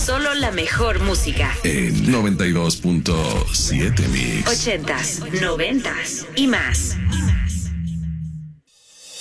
Solo la mejor música. En 92.7 Mix. 80s, 90s y más.